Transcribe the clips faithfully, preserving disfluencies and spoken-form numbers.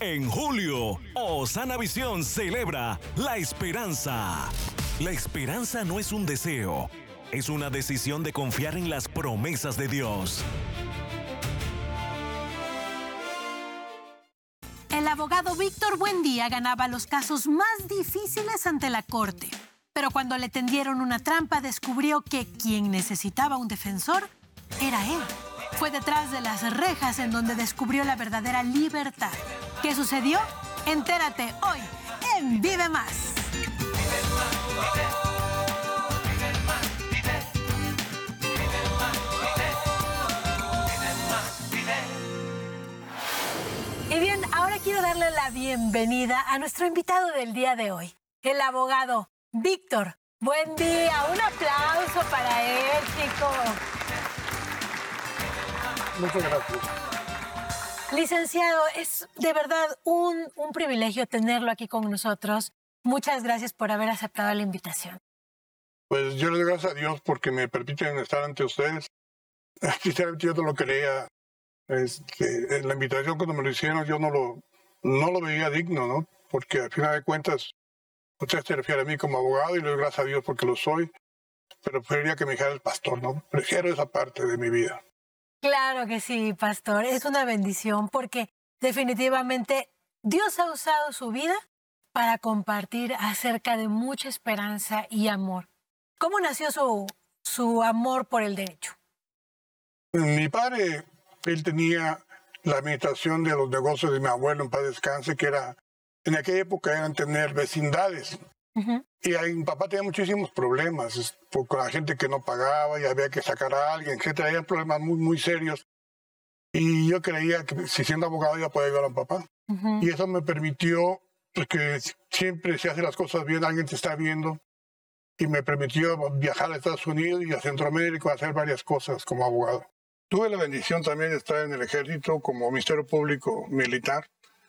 En julio, Osana Visión celebra la esperanza. La esperanza no es un deseo, es una decisión de confiar en las promesas de Dios. El abogado Víctor Buendía ganaba los casos más difíciles ante la corte. Pero cuando le tendieron una trampa, descubrió que quien necesitaba un defensor era él. Fue detrás de las rejas en donde descubrió la verdadera libertad. ¿Qué sucedió? Entérate hoy en Vive Más. Y bien, ahora quiero darle la bienvenida a nuestro invitado del día de hoy, el abogado Víctor Buendía. Un aplauso para él, chicos. Muchas gracias. Licenciado, es de verdad un, un privilegio tenerlo aquí con nosotros. Muchas gracias por haber aceptado la invitación. Pues yo le doy gracias a Dios porque me permiten estar ante ustedes. Sinceramente yo no lo creía. Este, la invitación cuando me lo hicieron yo no lo, no lo veía digno, ¿no? Porque al final de cuentas usted se refiere a mí como abogado y le doy gracias a Dios porque lo soy. Pero preferiría que me dijera el pastor, ¿no? Prefiero esa parte de mi vida. Claro que sí, pastor. Es una bendición porque definitivamente Dios ha usado su vida para compartir acerca de mucha esperanza y amor. ¿Cómo nació su, su amor por el derecho? Mi padre, él tenía la administración de los negocios de mi abuelo en paz descanse, que era, en aquella época eran tener vecindades. Uh-huh. Y ahí, mi papá tenía muchísimos problemas con la gente que no pagaba y había que sacar a alguien, etcétera. Eran problemas muy, muy serios. Y yo creía que si siendo abogado iba a poder ayudar a mi papá. Uh-huh. Y eso me permitió, porque siempre se hacen las cosas bien, alguien te está viendo. Y me permitió viajar a Estados Unidos y a Centroamérica a hacer varias cosas como abogado. Tuve la bendición también de estar en el ejército como Ministerio Público Militar.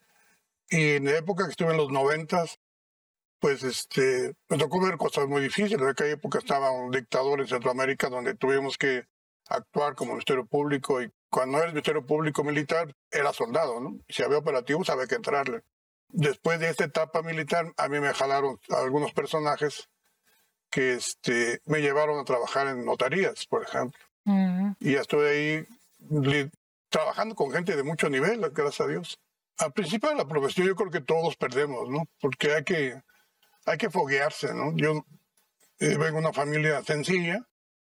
Y en la época que estuve en los noventas, pues este, me tocó ver cosas muy difíciles. En aquella época estaba un dictador en Centroamérica donde tuvimos que actuar como Ministerio Público. Y cuando era el Ministerio Público Militar, era soldado, ¿no? Si había operativos, había que entrarle. Después de esta etapa militar, a mí me jalaron algunos personajes que este, me llevaron a trabajar en notarías, por ejemplo. Uh-huh. Y ya estuve ahí li- trabajando con gente de mucho nivel, gracias a Dios. Al principio de la profesión yo creo que todos perdemos, ¿no? Porque hay que, hay que foguearse, ¿no? Yo eh, vengo de una familia sencilla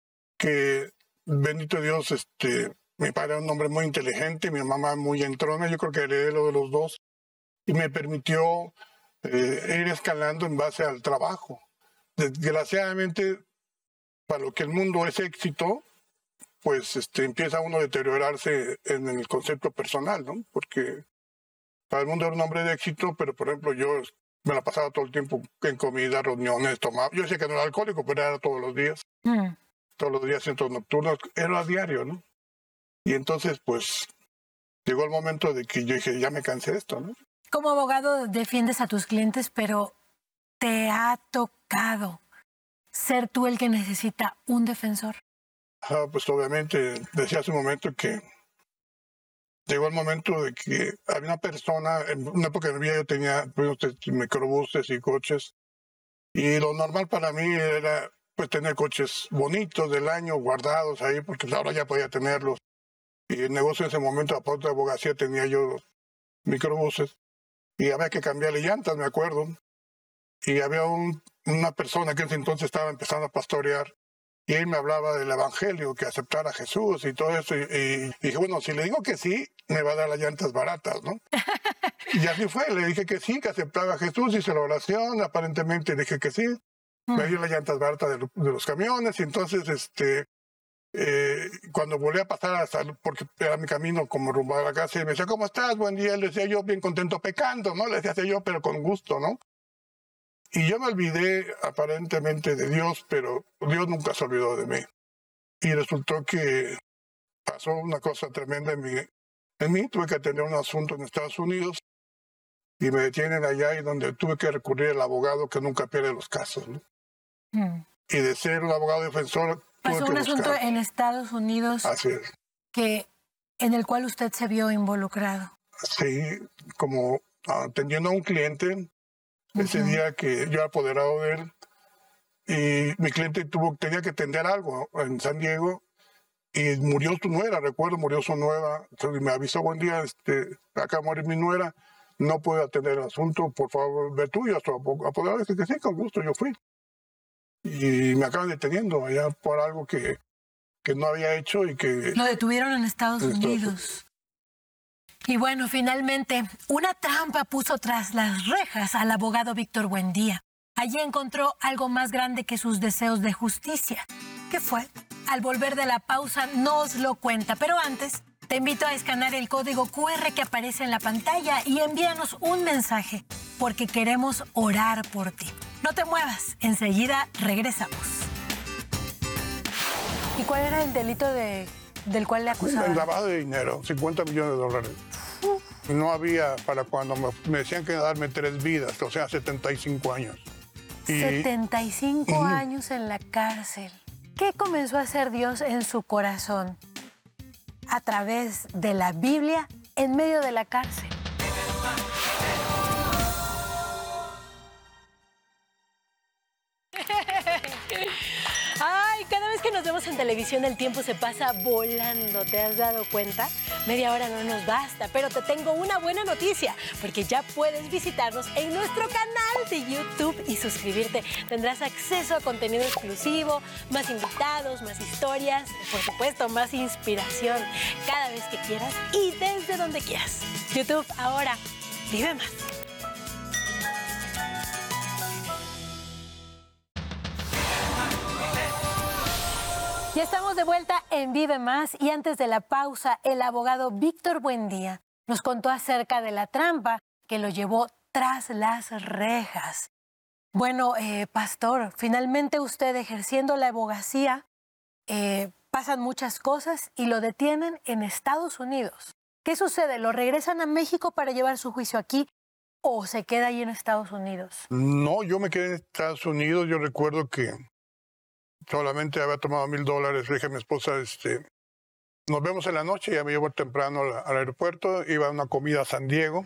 que, bendito Dios, este, mi padre era un hombre muy inteligente, mi mamá muy entrona, yo creo que heredé lo de los dos, y me permitió eh, ir escalando en base al trabajo. Desgraciadamente, para lo que el mundo es éxito, pues este, empieza uno a deteriorarse en el concepto personal, ¿no? Porque para el mundo era un hombre de éxito, pero por ejemplo yo me la pasaba todo el tiempo en comida, reuniones, tomaba. Yo sé que no era alcohólico, pero era todos los días. Mm. Todos los días, centros nocturnos, era a diario, ¿no? Y entonces, pues, llegó el momento de que yo dije, ya me cansé de esto, ¿no? Como abogado defiendes a tus clientes, pero ¿te ha tocado ser tú el que necesita un defensor? Ah, pues obviamente, decía hace un momento que llegó el momento de que había una persona, en una época de mi vida yo tenía pues, microbuses y coches, y lo normal para mí era pues tener coches bonitos del año guardados ahí, porque ahora ya podía tenerlos. Y el negocio en ese momento, aparte de abogacía, tenía yo microbuses, y había que cambiarle llantas, me acuerdo. Y había un, una persona que en ese entonces estaba empezando a pastorear, y él me hablaba del evangelio, que aceptara a Jesús y todo eso. Y, y, y dije, bueno, si le digo que sí, me va a dar las llantas baratas, ¿no? Y así fue, le dije que sí, que aceptaba a Jesús, hice la oración, aparentemente dije que sí. Mm. Me dio las llantas baratas de, de los camiones, y entonces, este, eh, cuando volví a pasar hasta, porque era mi camino como rumbo a la casa, y me decía, ¿cómo estás? Buen día. Le decía yo, bien contento, pecando, ¿no? Le decía yo, pero con gusto, ¿no? Y yo me olvidé aparentemente de Dios, pero Dios nunca se olvidó de mí. Y resultó que pasó una cosa tremenda en mí. En mí tuve que atender un asunto en Estados Unidos y me detienen allá, y donde tuve que recurrir al abogado que nunca pierde los casos, ¿no? Mm. Y de ser un abogado defensor... Pasó un asunto en Estados Unidos. Así es. Que, en el cual usted se vio involucrado. Sí, como atendiendo a un cliente, ese uh-huh. día que yo era apoderado de él, y mi cliente tuvo, tenía que atender algo en San Diego, y murió su nuera, recuerdo, murió su nuera. Entonces me avisó, buen día, este, acá muere mi nuera, no puedo atender el asunto, por favor, ve tú, yo estoy apoderado. Dije que sí, con gusto, yo fui. Y me acaban deteniendo allá por algo que, que no había hecho y que... Lo detuvieron en Estados en Unidos. Estados Y bueno, finalmente, una trampa puso tras las rejas al abogado Víctor Buendía. Allí encontró algo más grande que sus deseos de justicia. ¿Qué fue? Al volver de la pausa nos lo cuenta, pero antes te invito a escanear el código cu erre que aparece en la pantalla y envíanos un mensaje, porque queremos orar por ti. No te muevas, enseguida regresamos. ¿Y cuál era el delito de, del cual le acusaban? El lavado de dinero, cincuenta millones de dólares. Uh. No había para cuando me, me decían que darme tres vidas, o sea, setenta y cinco años. Y, setenta y cinco uh, años en la cárcel. ¿Qué comenzó a hacer Dios en su corazón? A través de la Biblia en medio de la cárcel. Ay, cada vez que nos vemos en televisión el tiempo se pasa volando, ¿te has dado cuenta? Media hora no nos basta, pero te tengo una buena noticia, porque ya puedes visitarnos en nuestro canal de YouTube y suscribirte. Tendrás acceso a contenido exclusivo, más invitados, más historias, por supuesto, más inspiración, cada vez que quieras y desde donde quieras. YouTube, ahora, vive más. Ya estamos de vuelta en Vive Más y antes de la pausa, el abogado Víctor Buendía nos contó acerca de la trampa que lo llevó tras las rejas. Bueno, eh, pastor, finalmente usted ejerciendo la abogacía, eh, pasan muchas cosas y lo detienen en Estados Unidos. ¿Qué sucede? ¿Lo regresan a México para llevar su juicio aquí o se queda ahí en Estados Unidos? No, yo me quedé en Estados Unidos. Yo recuerdo que solamente había tomado mil dólares. Le dije a mi esposa, este, nos vemos en la noche. Ya me llevo temprano al, al aeropuerto. Iba a una comida a San Diego.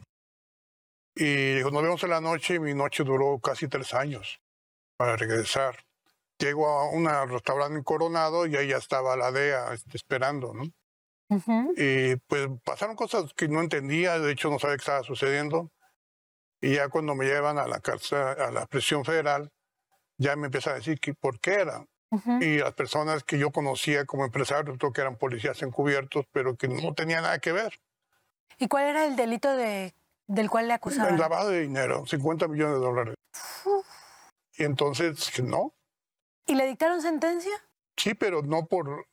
Y dijo, nos vemos en la noche. Y mi noche duró casi tres años para regresar. Llego a un restaurante en Coronado y ahí ya estaba la D E A este, esperando, ¿no? Uh-huh. Y pues pasaron cosas que no entendía. De hecho, no sabía qué estaba sucediendo. Y ya cuando me llevan a la cárcel, a la prisión federal, ya me empiezan a decir que por qué era. Uh-huh. Y las personas que yo conocía como empresarios, que eran policías encubiertos, pero que no tenían nada que ver. ¿Y cuál era el delito de, del cual le acusaban? El lavado de dinero, cincuenta millones de dólares. Uh. Y entonces, no. ¿Y le dictaron sentencia? Sí, pero no por...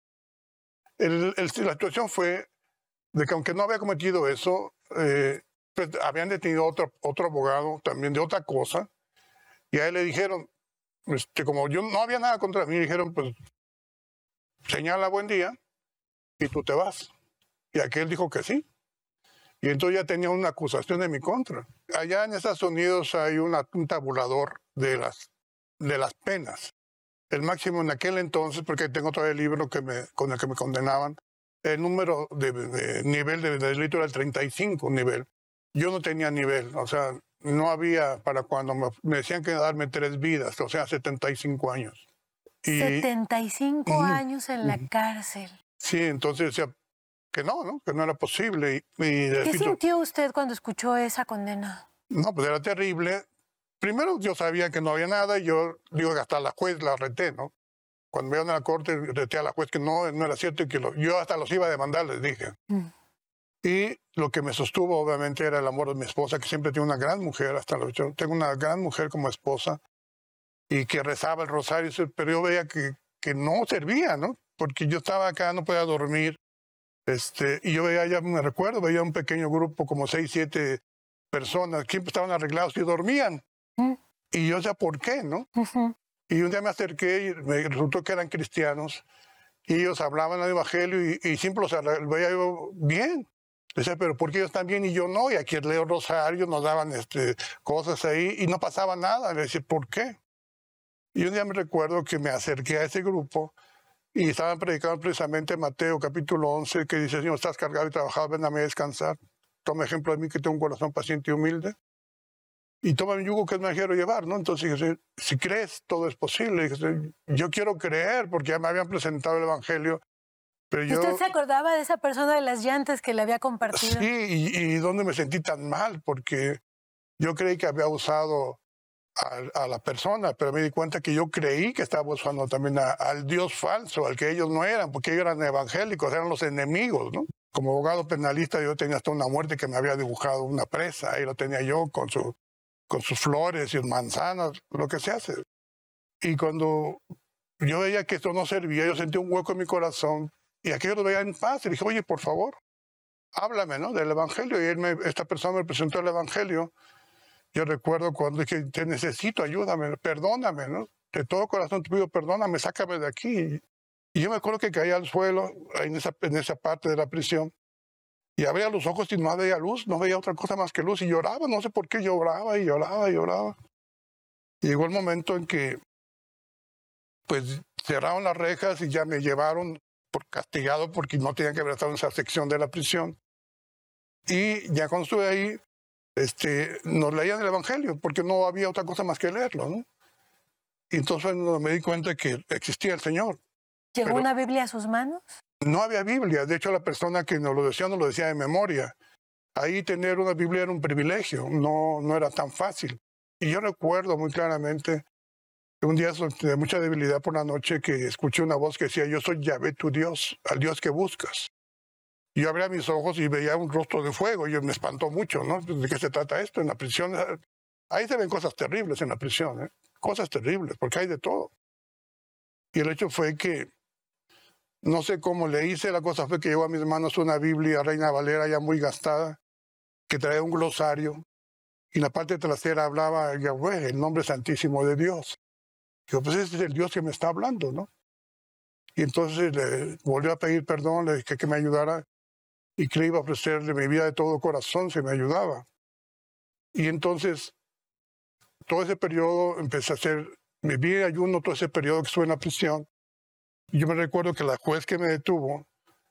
El, el, la situación fue de que aunque no había cometido eso, eh, pues habían detenido otro, otro abogado también de otra cosa, y a él le dijeron, Este, como yo no había nada contra mí, dijeron, pues, señala buen día y tú te vas. Y aquel dijo que sí. Y entonces ya tenía una acusación de mi contra. Allá en Estados Unidos hay una, un tabulador de las, de las penas. El máximo en aquel entonces, porque tengo todavía el libro que me, con el que me condenaban, el número de, de nivel de, de delito era el treinta y cinco nivel. Yo no tenía nivel, o sea, no había para cuando me, me decían que darme tres vidas, o sea, setenta y cinco años. Y, setenta y cinco uh, años en la uh, cárcel. Sí, entonces decía que no, ¿no? Que no era posible. Y, y ¿Qué repito, sintió usted cuando escuchó esa condena? No, pues era terrible. Primero yo sabía que no había nada y yo digo que hasta la juez la reté, ¿no? Cuando me iban a la corte reté a la juez que no, no era cierto y que lo, yo hasta los iba a demandar, les dije. Uh. Y lo que me sostuvo, obviamente, era el amor de mi esposa, que siempre tiene una gran mujer, hasta lo hecho. Tengo una gran mujer como esposa, y que rezaba el rosario, pero yo veía que, que no servía, ¿no? Porque yo estaba acá, no podía dormir, este, y yo veía, ya me recuerdo, veía un pequeño grupo, como seis, siete personas, que estaban arreglados y dormían. ¿Mm? Y yo decía, ¿por qué, no? Uh-huh. Y un día me acerqué y me resultó que eran cristianos, y ellos hablaban del evangelio, y, y siempre los veía yo bien. Decía, pero ¿por qué ellos están bien y yo no? Y aquí leo rosario, nos daban este, cosas ahí y no pasaba nada. Le decía, ¿por qué? Y un día me recuerdo que me acerqué a ese grupo y estaban predicando precisamente Mateo capítulo once, que dice, Señor, estás cargado y trabajado, ven a mí a descansar. toma ejemplo de mí que tengo un corazón paciente y humilde, y toma mi yugo que es más ligero llevar, ¿no? Entonces dije, si crees, todo es posible. Dije, yo quiero creer, porque ya me habían presentado el Evangelio, pero yo... ¿Usted se acordaba de esa persona de las llantas que le había compartido? Sí, y, y dónde me sentí tan mal, porque yo creí que había usado a, a la persona, pero me di cuenta que yo creí que estaba usando también a, al Dios falso, al que ellos no eran, porque ellos eran evangélicos, eran los enemigos, ¿no? Como abogado penalista yo tenía hasta una muerte que me había dibujado una presa, ahí lo tenía yo con, su, con sus flores y sus manzanas, lo que se hace. Y cuando yo veía que esto no servía, yo sentí un hueco en mi corazón y aquello lo veía en paz y dije, oye, por favor, háblame, ¿no? Del Evangelio. Y él me, esta persona me presentó el Evangelio. Yo recuerdo cuando dije, te necesito, ayúdame, perdóname, ¿no? De todo corazón te pido, perdóname, sácame de aquí. Y yo me acuerdo que caía al suelo, en esa, en esa parte de la prisión, y abría los ojos y no veía luz, no veía otra cosa más que luz, y lloraba, no sé por qué lloraba, y lloraba, y lloraba. Y llegó el momento en que, pues, cerraron las rejas y ya me llevaron por castigado porque no tenían que haber estado en esa sección de la prisión. Y ya cuando estuve ahí, este, nos leían el Evangelio, porque no había otra cosa más que leerlo, ¿no? Y entonces me di cuenta que existía el Señor. ¿Llegó Pero una Biblia a sus manos? no había Biblia. De hecho, la persona que nos lo decía, nos lo decía de memoria. Ahí tener una Biblia era un privilegio, no, no era tan fácil. Y yo recuerdo muy claramente que un día de mucha debilidad por la noche que escuché una voz que decía, yo soy Yahvé tu Dios, al Dios que buscas. Y yo abría mis ojos y veía un rostro de fuego y me espantó mucho, ¿no? ¿De qué se trata esto? En la prisión, ahí se ven cosas terribles en la prisión, ¿eh? Cosas terribles, porque hay de todo. Y el hecho fue que, no sé cómo le hice, la cosa fue que llegó a mis manos una Biblia Reina Valera ya muy gastada, que traía un glosario, y la parte trasera hablaba Yahweh, el nombre santísimo de Dios. Digo, pues ese es el Dios que me está hablando, ¿no? Y entonces le volvió a pedir perdón, le dije que me ayudara, y que le iba a ofrecerle mi vida de todo corazón si me ayudaba. Y entonces, todo ese periodo empecé a hacer, me vi en ayuno todo ese periodo que estuve en la prisión. Y yo me recuerdo que la juez que me detuvo,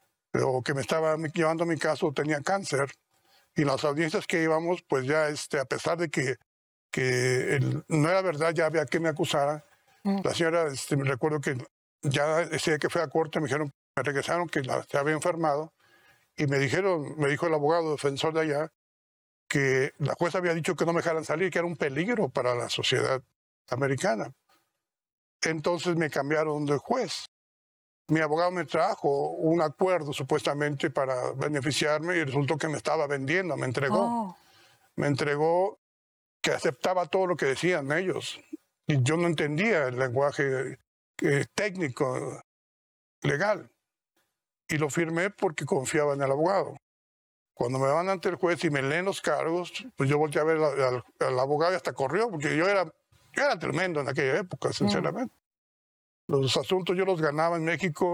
o que me estaba llevando mi caso, tenía cáncer. Y las audiencias que íbamos, pues ya, este, a pesar de que, que el, no era verdad, ya había que me acusara. Mm. La señora, este, me recuerdo que ya ese día que fue a corte, me dijeron, me regresaron que la, se había enfermado. Y me dijeron, me dijo el abogado defensor de allá, que la jueza había dicho que no me dejaran salir, que era un peligro para la sociedad americana. Entonces me cambiaron de juez. Mi abogado me trajo un acuerdo supuestamente para beneficiarme y resultó que me estaba vendiendo, me entregó. Oh. Me entregó que aceptaba todo lo que decían ellos. Y yo no entendía el lenguaje eh, técnico, legal. Y lo firmé porque confiaba en el abogado. Cuando me van ante el juez y me leen los cargos, pues yo volteé a ver al, al, al abogado y hasta corrió, porque yo era, yo era tremendo en aquella época, sinceramente. Mm. Los asuntos yo los ganaba en México